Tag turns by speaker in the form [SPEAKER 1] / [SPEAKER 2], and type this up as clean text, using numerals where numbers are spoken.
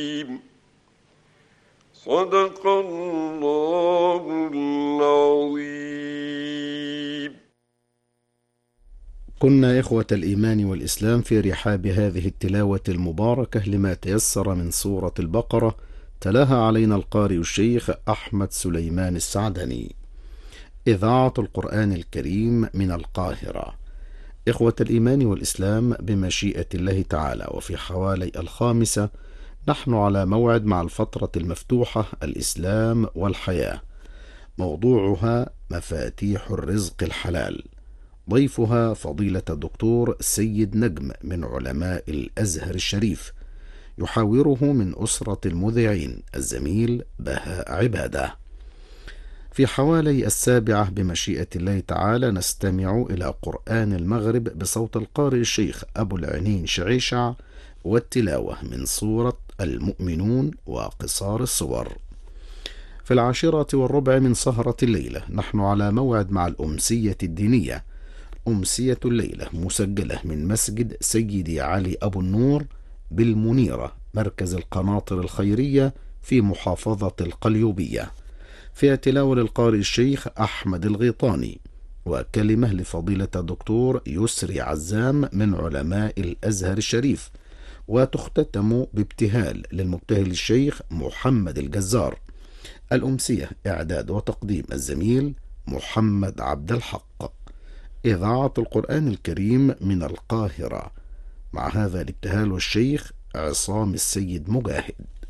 [SPEAKER 1] صدق الله العظيم.
[SPEAKER 2] كنا إخوة الإيمان والإسلام في رحاب هذه التلاوة المباركة لما تيسر من سورة البقرة، تلاها علينا القارئ الشيخ أحمد سليمان السعدني. إذاعة القرآن الكريم من القاهرة. إخوة الإيمان والإسلام، بمشيئة الله تعالى وفي حوالي 5 نحن على موعد مع الفترة المفتوحة الإسلام والحياة، موضوعها مفاتيح الرزق الحلال. ضيفها فضيلة الدكتور سيد نجم من علماء الأزهر الشريف، يحاوره من أسرة المذيعين الزميل بهاء عبادة. في حوالي 7 بمشيئة الله تعالى نستمع إلى قرآن المغرب بصوت القارئ الشيخ أبو العنين شعيشع، والتلاوة من سورة المؤمنون وقصار الصور. في 10:15 من سهرة الليلة نحن على موعد مع الأمسية الدينية، أمسية الليلة مسجلة من مسجد سيدي علي أبو النور بالمنيرة، مركز القناطر الخيرية في محافظة القليوبية، فيها تلاوة للقارئ الشيخ أحمد الغيطاني، وكلمة لفضيلة الدكتور يسري عزام من علماء الأزهر الشريف، وتختتم بابتهال للمبتهل الشيخ محمد الجزار. الأمسية إعداد وتقديم الزميل محمد عبد الحق. إذاعة القرآن الكريم من القاهرة. مع هذا الابتهال والشيخ عصام السيد مجاهد.